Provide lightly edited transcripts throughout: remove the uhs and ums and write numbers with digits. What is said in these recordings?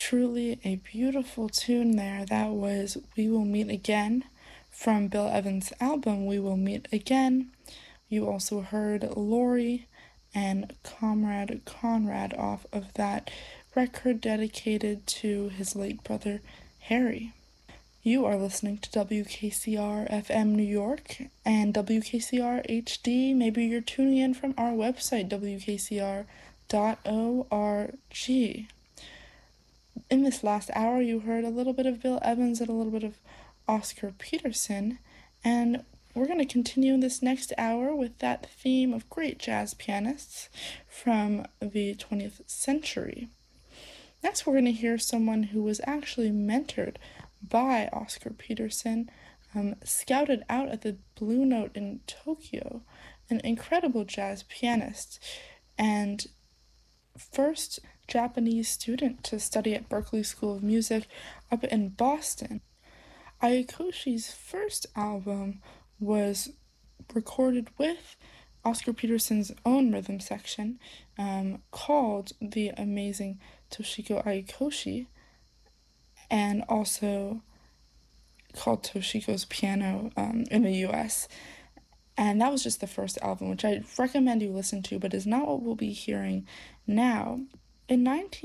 Truly a beautiful tune there. That was We Will Meet Again from Bill Evans' album We Will Meet Again. You also heard Lori and Comrade Conrad off of that record dedicated to his late brother Harry. You are listening to WKCR FM New York and WKCR HD. Maybe you're tuning in from our website, WKCR.org. In this last hour, you heard a little bit of Bill Evans and a little bit of Oscar Peterson, and we're going to continue this next hour with that theme of great jazz pianists from the 20th century. Next, we're going to hear someone who was actually mentored by Oscar Peterson, scouted out at the Blue Note in Tokyo, an incredible jazz pianist, and first Japanese student to study at Berklee School of Music up in Boston. Ayakoshi's first album was recorded with Oscar Peterson's own rhythm section, called The Amazing Toshiko Ayakoshi, and also called Toshiko's Piano in the US. And that was just the first album, which I recommend you listen to, but is not what we'll be hearing now. In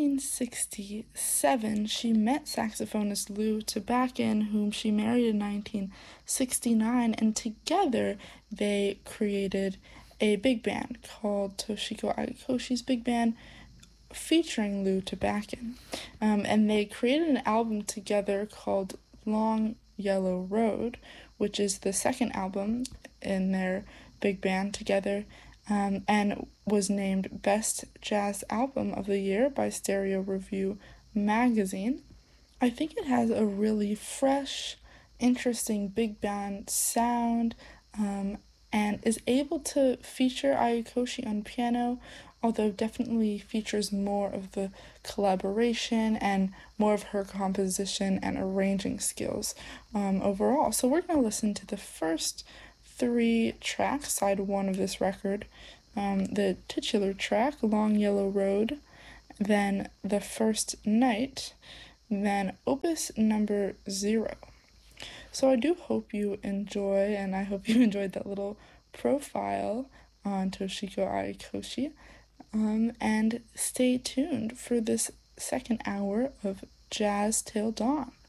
1967, she met saxophonist Lou Tabakin, whom she married in 1969, and together they created a big band called Toshiko Ayakoshi's Big Band, featuring Lou Tabakin. And they created an album together called Long Yellow Road, which is the second album in their big band together, and was named Best Jazz Album of the Year by Stereo Review magazine. I think it has a really fresh, interesting big band sound, and is able to feature Ayakoshi on piano, although definitely features more of the collaboration and more of her composition and arranging skills overall. So we're going to listen to the first three tracks, side one of this record, the titular track, Long Yellow Road, then The First Night, then Opus number 0. So I do hope you enjoy, and I hope you enjoyed that little profile on Toshiko Ayakoshi, and stay tuned for this second hour of Jazz Till Dawn.